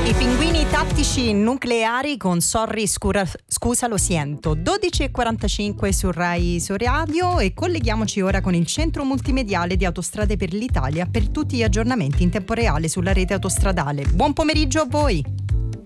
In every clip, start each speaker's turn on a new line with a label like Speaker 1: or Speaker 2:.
Speaker 1: I pinguini tattici nucleari con Sorry scusa lo siento. 12:45 su Rai su Radio, e colleghiamoci ora con il centro multimediale di Autostrade per l'Italia per tutti gli aggiornamenti in tempo reale sulla rete autostradale. Buon pomeriggio a voi.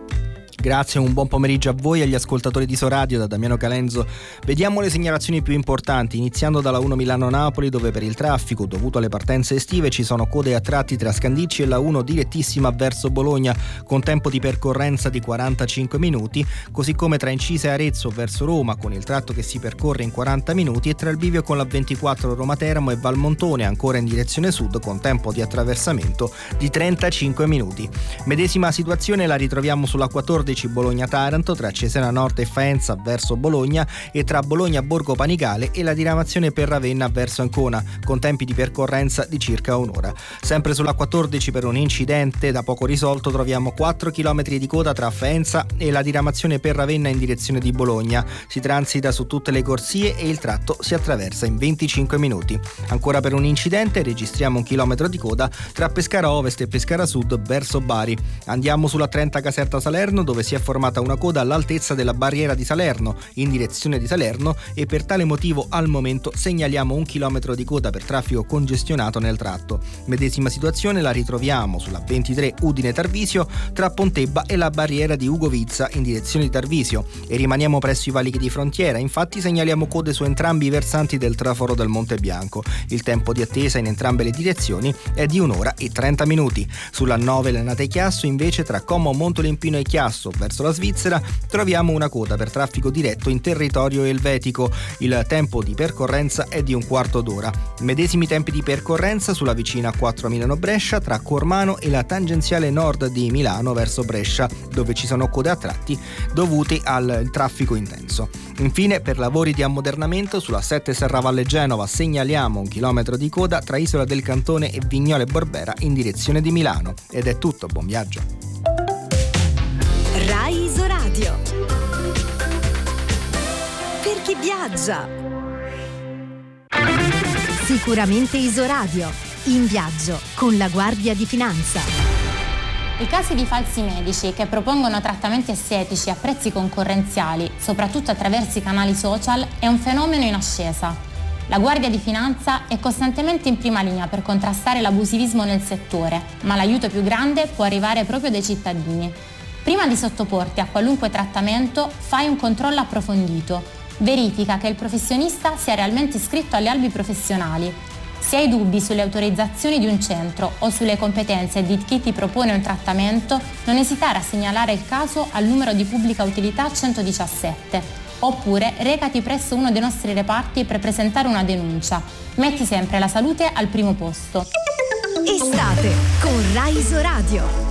Speaker 2: Grazie, un buon pomeriggio a voi e agli ascoltatori di Soradio da Damiano Calenzo. Vediamo le segnalazioni più importanti, iniziando dalla 1 Milano-Napoli, dove per il traffico dovuto alle partenze estive ci sono code a tratti tra Scandicci e la 1 direttissima verso Bologna, con tempo di percorrenza di 45 minuti, così come tra Incisa e Arezzo verso Roma, con il tratto che si percorre in 40 minuti, e tra il bivio con la 24 Roma Teramo e Valmontone, ancora in direzione sud, con tempo di attraversamento di 35 minuti. Medesima situazione la ritroviamo sulla 14 Bologna-Taranto, tra Cesena Nord e Faenza verso Bologna, e tra Bologna-Borgo Panigale e la diramazione per Ravenna verso Ancona, con tempi di percorrenza di circa un'ora. Sempre sulla 14, per un incidente da poco risolto, troviamo 4 km di coda tra Faenza e la diramazione per Ravenna in direzione di Bologna. Si transita su tutte le corsie e il tratto si attraversa in 25 minuti. Ancora per un incidente registriamo 1 chilometro di coda tra Pescara Ovest e Pescara Sud verso Bari. Andiamo sulla 30 Caserta Salerno, dove si è formata una coda all'altezza della barriera di Salerno in direzione di Salerno, e per tale motivo al momento segnaliamo 1 chilometro di coda per traffico congestionato nel tratto. Medesima situazione la ritroviamo sulla 23 Udine Tarvisio tra Pontebba e la barriera di Ugovizza in direzione di Tarvisio, e rimaniamo presso i valichi di frontiera. Infatti segnaliamo code su entrambi i versanti del traforo del Monte Bianco. Il tempo di attesa in entrambe le direzioni è di 1 ora e 30 minuti. Sulla 9 Lanate Chiasso invece tra Como Montolimpino e Chiasso verso la Svizzera troviamo una coda per traffico diretto in territorio elvetico. Il tempo di percorrenza è di un quarto d'ora. Medesimi tempi di percorrenza sulla vicina 4 Milano-Brescia tra Cormano e la tangenziale nord di Milano verso Brescia, dove ci sono code a tratti dovute al traffico intenso. Infine, per lavori di ammodernamento sulla 7 Serravalle Genova segnaliamo 1 chilometro di coda tra Isola del Cantone e Vignole Borbera in direzione di Milano. Ed è tutto, buon viaggio.
Speaker 3: Rai Isoradio. Per chi viaggia. Sicuramente Isoradio. In viaggio con la Guardia di Finanza.
Speaker 4: I casi di falsi medici che propongono trattamenti estetici a prezzi concorrenziali, soprattutto attraverso i canali social, è un fenomeno in ascesa. La Guardia di Finanza è costantemente in prima linea per contrastare l'abusivismo nel settore, ma l'aiuto più grande può arrivare proprio dai cittadini. Prima di sottoporti a qualunque trattamento, fai un controllo approfondito. Verifica che il professionista sia realmente iscritto alle albi professionali. Se hai dubbi sulle autorizzazioni di un centro o sulle competenze di chi ti propone un trattamento, non esitare a segnalare il caso al numero di pubblica utilità 117. Oppure recati presso uno dei nostri reparti per presentare una denuncia. Metti sempre la salute al primo posto.
Speaker 3: Estate con Rai Isoradio.